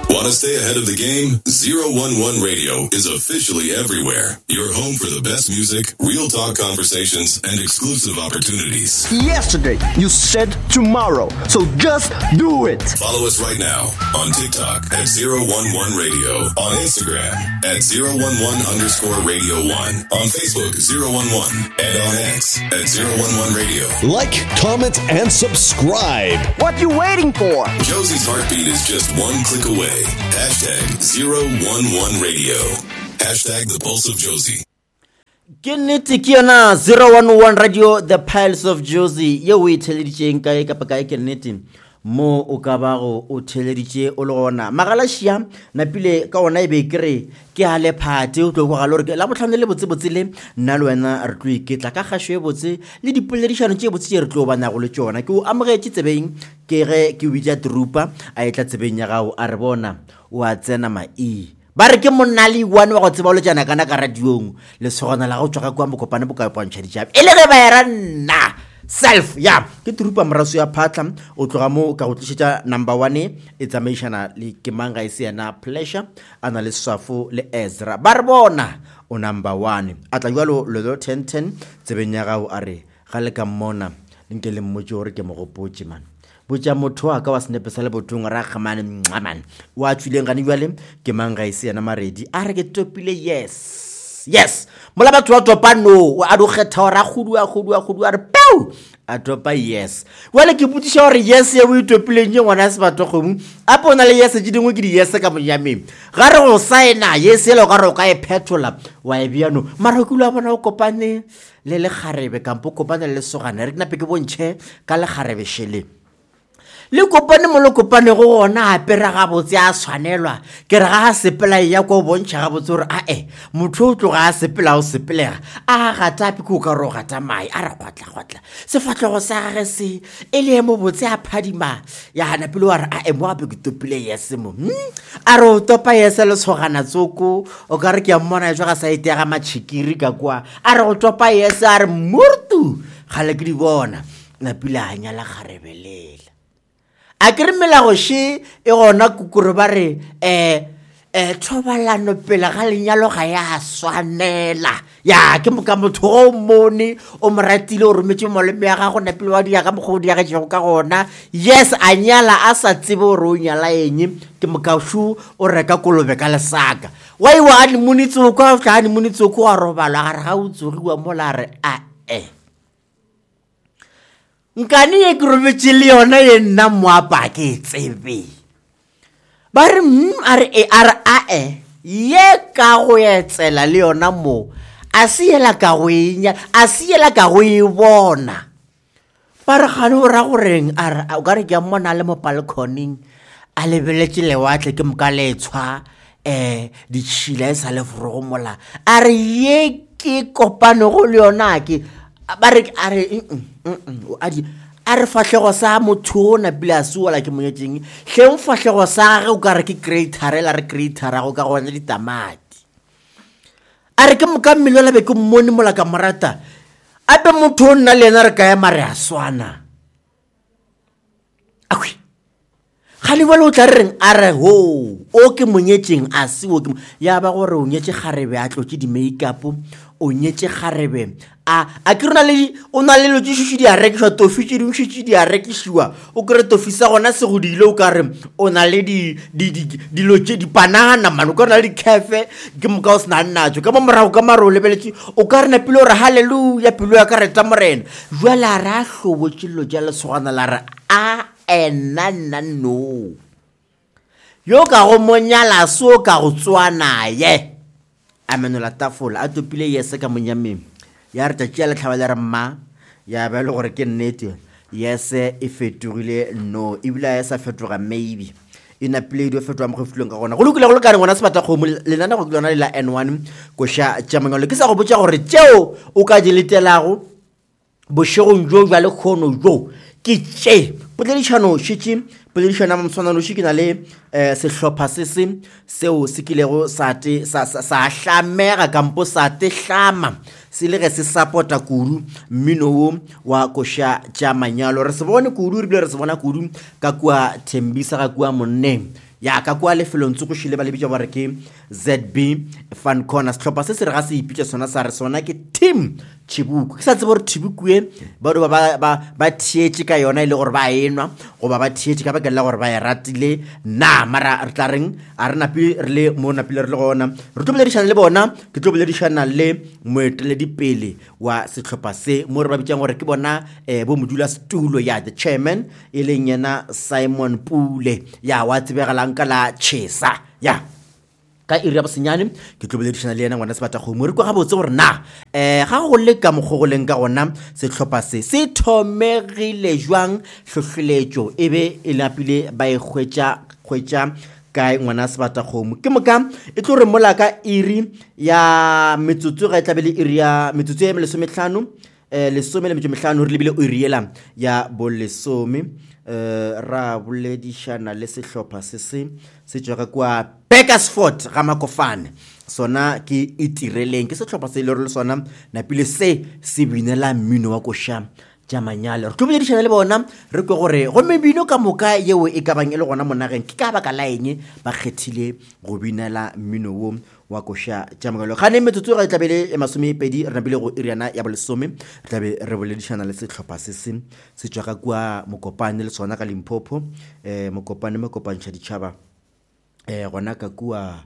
Want to stay ahead of the game? 011 Radio is officially everywhere. Your home for the best music, real talk conversations, and exclusive opportunities. Yesterday, you said tomorrow, so just do it. Follow us right now on TikTok at 011 Radio, on Instagram at 011_Radio1, on Facebook 011, and on X at 011 Radio. Like, comment, and subscribe. What you waiting for? Josie's heartbeat is just one click away. Hashtag 011 Radio. Hashtag the pulse of Josie. Ke nnete ke yona 011 Radio, the pulse of Josie. Ye o e theleditšeng kae kapa kae ke nnete mo o ka bago o theleditše o le gona magalashiya napile ka ona e be kere ke a le phate o tlo go ga le gore la botlhano le botsebotse le nna le wena re tlo iketla ka kgašo e botse le dipoledišano tše botse tše re tlo bana go le tšona ke o amogetše tsebeng ke ge ke witša trupa a etla tsebeng ya gago a re bona o a tsena mai ba re ke monna le one wa go tseba le jana kana ka radiong le segona la go tswa ka kwa mokopane bo ka pontšha ditšhabe e le ge ba era nna self ke trupa moraso ya phatla o tloga mo ka go tlišetša number 1 e tsamaišana le ke manga e se yana pleasure ana le Swafo le Ezra ba re bona o number 1 a tla jwalo le 1010 tsebeng ya gago a re ga le ka mmona nke le mmotse gore ke mogopotse man botša motho wa ka wa snapesa le botong ra kgamane mncamane wa tšwileng gane jwale ke manga e se yana maredi a re ke topile yes mola batho wa topa no a do kgetha ora khudua re peu a topa yes wale ke botiša gore yes ye o itopileng ye ngwana se batho gomu a pona le yes di dingwe ke di yes ka monyameng ga re go saena yes le ga re ka e phetola wa e biano mara ke lwa bona o kopane le kgarebe kampo kopane le sogana re knape ke bontšhe ka le kgarebe shele le kopane mo le kopane go gona apera ga botse a tshwanelwa ke re ga sepela ya go bontšha ga botse gore motho o tloga a sepela o sepelega a ga tapi go ka ro gata mai a re khwatla sefatlego sa gage se e le mo botse a phadima ya hana pele wa re mo ape ke topile yes mo a re o topa yes le tshogana tsoko o ka re ke a mmona jwa ga sa ite ga matšhikiri ka kwa a re go topa yes a re murtu gale ke di bona na pila anya la kgarebelela a ke re melago she e gona kukuro ba re thobalano pela ga lenyalo ga ya swanela ya ke mo ka motho o mone o moratile o rometse moleme ya gago na pele wa dia ka mogodi ya ga ka gona yes a nyala a sa tsebe o ro nyala eng ke mo ka shu o reka kolobe ka lesaka wa i wa ni munitso ko ka ni munitso ko a robala ga re ga utsogiwa mola re nkane ye ke robetse le yona ye nna moapa ke tsebe ba re ye ka go etsela le yona mo a se yela ka go e bona ba re gane o ra goreng o ka re ke a mmona le mo balconing a lebeletse lewatle ke moka letshwa ditšhila e sa le forogo mola a re ye ke kopane go le yona ke ba re a re fatlego sa motho na pele a suela ke monyetseng hleng fatlego sa ge o ka re ke creatorela re creatora go ka gona ditamati a re ke moka mmelo la be ke mmone mola ka morata ape motho o nna le ena re ka ema re a swana gane bale o tla re reng a re o ke monyetseng a se o ke ya ba gore o nyetse kgarebe a tlotse di make-up o nyetse kgarebe a ke o na le lo tšhuši di a rekiswa tofi tše dingwe tše di a rekisiwa o kry tofi sa gona se go dile o ka re o na le dilo tše dipanana man o ka na le dikefe ke moka o se na nnatso ka mo morago ka mare o lebeletse o ka re na pele o re halleluja pelo ya ka reta morena jwale a re a hlobotše dilo tša lesogana la re nna no yo ka go monyala so ka go tswana ye a menola tafola a topile yes ka monyameng ya re tšea le tlhaba le re mma ya ba le gore ke nnete yes e fetogile no e bila ya sa fetoga maybe ina play do fetoga mo go filong ka gona go lokile go le ka re ngwana se batla go lenana go lona le la N1 go sha tšamangalo ke sa go botša gore tšeo o ka di letelago bošegong jo jwa le khono jo ke tše poledišano šitše poledišano ya mamswanano še ke na le sehlopha seo se kilego sa hlamega kampo sa te hlama se le ge se support-a kudu mmino wo wa koša tša manyalo re se bone kudu re bile re se bona kudu ka kua Thembisa ka kua Monne ya ka kwa lefelong tse go shile ba le bitsa ba re ke ZB Fun Corner setlhopha se se re ga se ipitsa sona sa re sona ke Team Chibuku ke sa tsebo re Chibuku ba do ba thietse ka yona ile gore ba enwa go ba thietse ka ba ke la gore ba ya ratile na mara re tla reng a re napi re le mo napile re le gona re tlo boledishana le bona ke tlo boledishana le moeteledipele wa setlhopha se mo re ba bitsang gore ke bona bo modula stulo ya the chairman e leng yena Simon Pule ya wa tsebegalang ka la Chesa ya ka iri ya bosenyane ke tlo boledishana le yena ngwana se batla go mo re kwa ga botse gore na ga go le ka mogogoleng ka gona setlhopha se se thomegile jwang hlohleletšo ebe e lapile ba e hwetša ka ngwana se batla go mo ke moka e tlo re mola ka iri ya metsotso ga e tlabele iri ya metsotso ya 15 lesome re lebile o iriela ya bolesome ra boledishana le setlhopha se tswa kwa Bakersford ga Makofane sona ke itireleng ke setlhopha se ile re le sona napile se binela mmino wa Kosha Jamanyalo re tlo boledishana le bona re kwe gore go mebino ka moka yeo e ka bang e le gona monageng ke ka baka la eng ba kgethile go binela mmino wo wa Kosha Jamanyalo ga ne metsotso ga tlabele 20 re nabile go iriana ya bolesome re tlabe re boledishana le setlhopha se tswa ka kwa Mokopane le sona ka Limpopo Mokopane ditšhaba gona ka kwa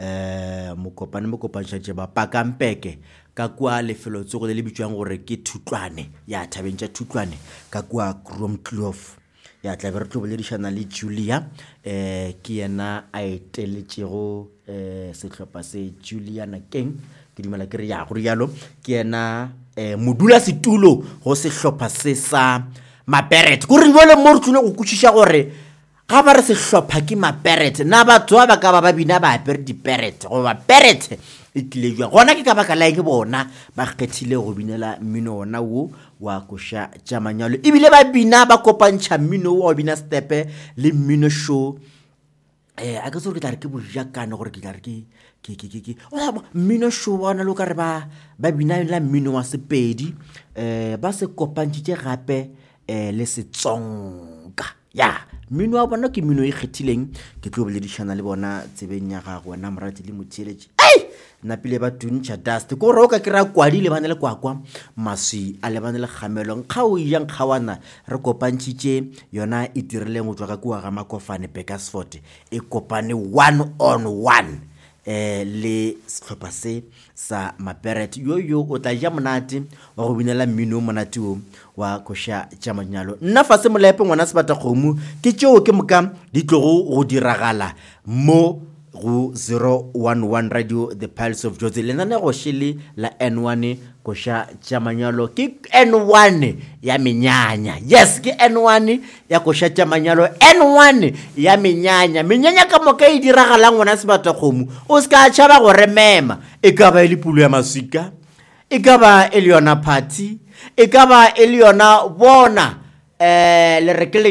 Mokopane ditšhaba Pakampeke ka kwa lefelo tse go le bitswang gore ke Thutlwane ya thabeng tša Thutlwane ka kwa Kromkloof ya tla re tlo boledishana le Julia ke yena a eteletšego setlhopha se Juliana Keng ke dimela ke re ya go rialo ke yena modula setulo go setlhopha se sa Maperet go re jole mo re tsone go kutšiša gore ga ba re sehlopha ke Maperet na batho ba ka ba bina ba apere diperet go ba peret e tlile jwa gona ke ka baka la ke bona ba kgethile go binela mmino ona wo wa Kosha Jamanyalo ebile ba bina ba kopantšha mmino wa bina stepe le mmino show a ka tsore ke tla re ke bojakane gore ke tla re ke mmino show bona lo ka re ba bina la mmino wa Sepedi ba se kopantšitše gape le Setsonga ya mmino wa bona ke mmino e kgethileng ke tlo boledishana le bona tsebeng ya ga gona morati le motheletši napile ba tuntšha dust ko re o ka kry-a kwadi le bane le kwakwa maswi a lebane le kgamelong kga o yang kgawana re kopantšitše yona e dirileng go tswa ka kua ga Makofane Bakersford e kopane 1-on-1 le setlhopha se sa Maperet yo o tla ja monate wa go binela mmino monate o wa Kosha Jamanyalo nna fa se molepe ngwana se batla kgomo ke tšeo ke moka di tlogo go diragala mo go 011 Radio the Pulse of Jozi lenane go shele la N1 Kosha Jamanyalo ke N1 ya menyanya yes ke N1 ya Kosha Jamanyalo N1 ya menyanya ka moka e diragala ngwana se batla kgomo o ska tšhaba go remema e ka ba ile pulo ya masika e ka ba e le yona party e ka ba e le yona bona le rekele